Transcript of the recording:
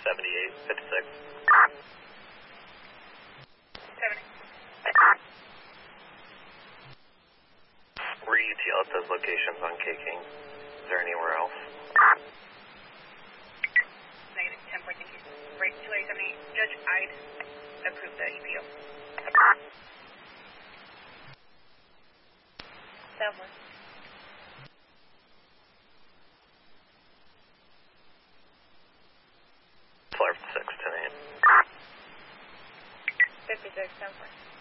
7856. 70. Were you ETL at those locations on K-King? Is there anywhere else? Negative 10 point, thank you. Break 2878. Judge Ide approved the EPO. Sounds 56 to 8. 56, sounds